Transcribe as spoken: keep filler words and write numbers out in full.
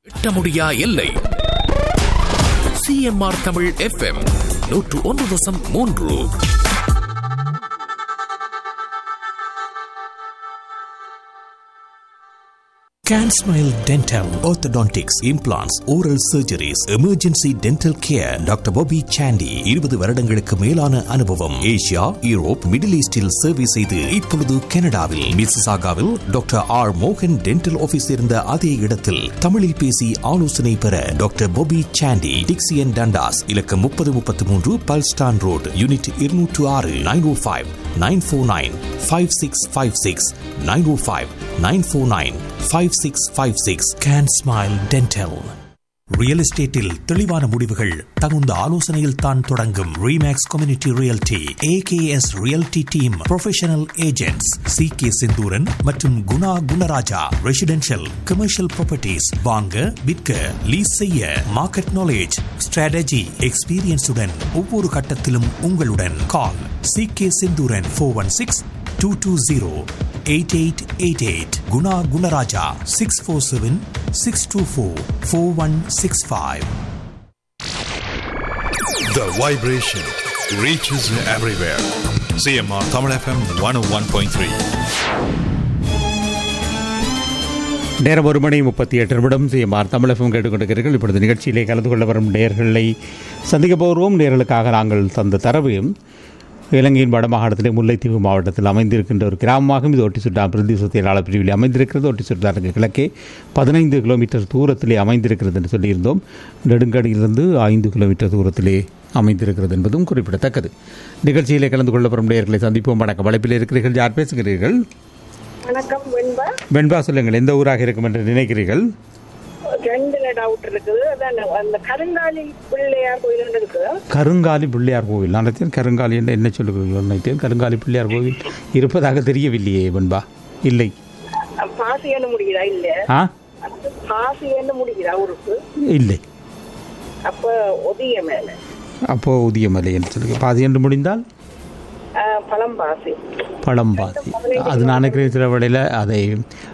எட்ட முடியா எல்லை. சிஎம்ஆர் தமிழ் எஃப்எம் நூற்று ஒன்று தசம் மூன்று. CanSmile Dental, Orthodontics, Implants, Oral Surgeries, Emergency Dental Care. Doctor Bobby Chandy இருபது வருடங்களுக்கு மேலான அனுபவம். ஏசியா, யூரோப், மிடில் ஈஸ்டில் சேவை செய்து இப்பொழுது கனடாவில் மிசிசாகாவில் டாக்டர் ஆர் மோகன் டென்டல் ஆபீஸ் இருந்த அதே இடத்தில் தமிழில் பேசி ஆலோசனை பெற டாக்டர் Bobby Chandy, டிக்சியன் டண்டாஸ், இலக்கம் முப்பது முப்பத்தி மூன்று பல்ஸ்டான் ரோட், யூனிட் இருநூற்று ஆறு, நைன் ஓ five nine four nine five six five six, nine ஓ five nine four nine five six five six. CanSmile Dental. Real எஸ்டேட்டில் தெளிவான முடிவுகள் தகுந்த ஆலோசனையில் தான் தொடங்கும். Remakes community realty, AKS realty team professional agents C K Senthuran மற்றும் Guna Gunaraja. Residential commercial properties வாங்க, விற்க, லீஸ் செய்ய, மார்க்கெட் நாலேஜ், ஸ்ட்ராட்டஜி, எக்ஸ்பீரியன்ஸுடன் ஒவ்வொரு கட்டத்திலும் உங்களுடன். கால் C K Senthuran four one six two two zero eight eight eight eight. Guna Gunaraja six four seven six two four four one six five. The vibration reaches everywhere. C M R Tamil F M one oh one point three. நேரம் ஒரு மணி முப்பத்தி எட்டு நிமிடம். CMR Tamil FM கேட்டுக்கொண்டிருக்கிறீர்கள். இப்பொழுது நிகழ்ச்சியிலே கலந்து கொள்ள வரும் நேயர்களை சந்திக்க போகிறோம். நேயர்களுக்காக நாங்கள் தந்த தரவையும் இலங்கையின் வடமாகாணத்திலே முல்லைத்தீவு மாவட்டத்தில் அமைந்திருக்கின்ற ஒரு கிராமமாகும். இது ஒட்டிசுட்டா பிரதேச செயலாளர் பிரிவில் அமைந்திருக்கிறது. ஒட்டிசுட்டாருக்கு கிழக்கே பதினைந்து கிலோமீட்டர் தூரத்திலே அமைந்திருக்கிறது என்று சொல்லியிருந்தோம். நெடுங்கடியிலிருந்து ஐந்து கிலோமீட்டர் தூரத்திலே அமைந்திருக்கிறது என்பதும் குறிப்பிடத்தக்கது. நிகழ்ச்சியிலே கலந்து கொள்ளப்படும் நேயர்களை சந்திப்போம். வணக்கம். வலைப்பில் இருக்கிறீர்கள். யார் பேசுகிறீர்கள்? வணக்கம். வெண்பா. வெண்பா, சொல்லுங்கள். எந்த ஊராக இருக்கும் என்று நினைக்கிறீர்கள்? ரெண்டுல டவுட் இருக்குது. அதான் அந்த கருங்காலி பிள்ளையார் கோயில் இருக்குது. கருங்காலி பிள்ளையார் கோவில். நான் கருங்காலி என்று என்ன சொல்லுகிறேன்? கருங்காலி பிள்ளையார் கோவில் இருப்பதாக தெரியவில்லையே வெண்பா. இல்லை. பாசி என்ன முடிகிறா? இல்ல. ஆ, பாசி என்ன முடிகிறா ஊருக்கு? இல்லை. அப்ப ஒதிய மேல. அப்போ உதிய மலை என்று சொல்லுங்க. பாசி என்று முடிந்தால் பழம்பாசி. பழம்பாசி. அது நான் நினைக்கிறேன் சில வழியில் அதை